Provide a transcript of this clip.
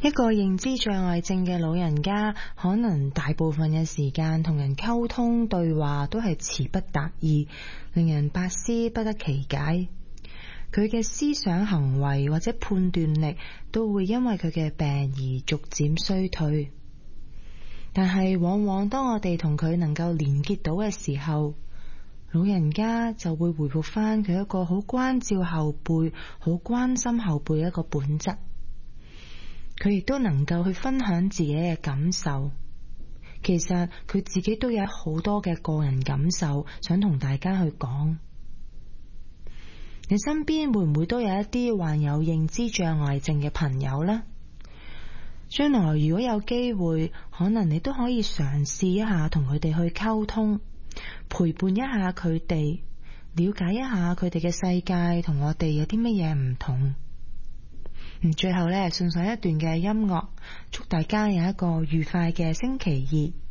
一個認知障礙症嘅老人家，可能大部分嘅時間同人溝通對話都係詞不達意，令人百思不得其解。佢嘅思想行為或者判斷力都會因為佢嘅病而逐漸衰退。但係往往當我哋同佢能夠連結到嘅時候，老人家就會回復返佢一個好關照後輩、好關心後輩一個本質。佢亦都能夠去分享自己嘅感受，其實佢自己都有好多嘅個人感受想同大家去講。你身邊會唔會都有一啲患有認知障礙症嘅朋友呢？將來如果有機會，可能你都可以嘗試一下同佢哋去溝通，陪伴一下佢哋，了解一下佢哋嘅世界同我哋有啲乜嘢唔同。最後呢，送上一段嘅音樂，祝大家有一個愉快嘅星期二。